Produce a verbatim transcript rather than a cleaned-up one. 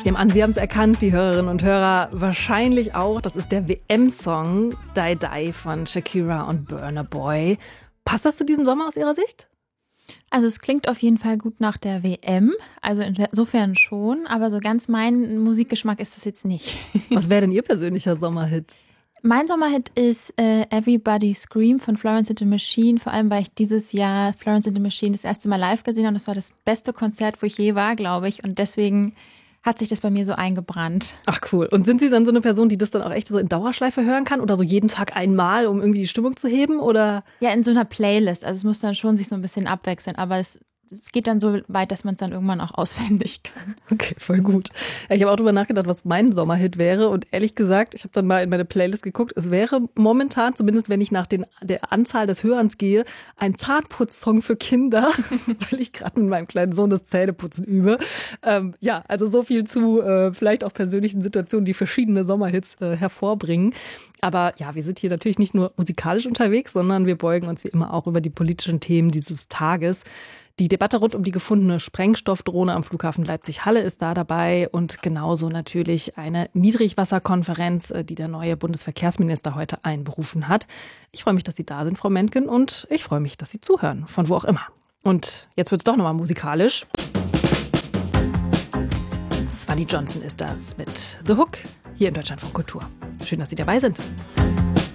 Ich nehme an, Sie haben es erkannt, die Hörerinnen und Hörer wahrscheinlich auch. Das ist der W M-Song Die Die von Shakira und Burna Boy. Passt das zu diesem Sommer aus Ihrer Sicht? Also es klingt auf jeden Fall gut nach der W M, also insofern schon, aber so ganz mein Musikgeschmack ist es jetzt nicht. Was wäre denn Ihr persönlicher Sommerhit? Mein Sommerhit ist äh, Everybody Scream von Florence and the Machine, vor allem weil ich dieses Jahr Florence and the Machine das erste Mal live gesehen habe. Das war das beste Konzert, wo ich je war, glaube ich, und deswegen hat sich das bei mir so eingebrannt. Ach cool. Und sind Sie dann so eine Person, die das dann auch echt so in Dauerschleife hören kann oder so jeden Tag einmal, um irgendwie die Stimmung zu heben? Oder? Ja, in so einer Playlist. Also es muss dann schon sich so ein bisschen abwechseln, aber es Es geht dann so weit, dass man es dann irgendwann auch auswendig kann. Okay, voll gut. Ich habe auch darüber nachgedacht, was mein Sommerhit wäre. Und ehrlich gesagt, ich habe dann mal in meine Playlist geguckt. Es wäre momentan, zumindest wenn ich nach den, der Anzahl des Hörens gehe, ein Zahnputzsong für Kinder, weil ich gerade mit meinem kleinen Sohn das Zähneputzen übe. Ähm, ja, also so viel zu äh, vielleicht auch persönlichen Situationen, die verschiedene Sommerhits äh, hervorbringen. Aber ja, wir sind hier natürlich nicht nur musikalisch unterwegs, sondern wir beugen uns wie immer auch über die politischen Themen dieses Tages. Die Debatte rund um die gefundene Sprengstoffdrohne am Flughafen Leipzig-Halle ist da dabei und genauso natürlich eine Niedrigwasserkonferenz, die der neue Bundesverkehrsminister heute einberufen hat. Ich freue mich, dass Sie da sind, Frau Mentgen, und ich freue mich, dass Sie zuhören, von wo auch immer. Und jetzt wird es doch nochmal musikalisch. Swanee Johnson ist das mit The Hook hier im Deutschlandfunk Kultur. Schön, dass Sie dabei sind.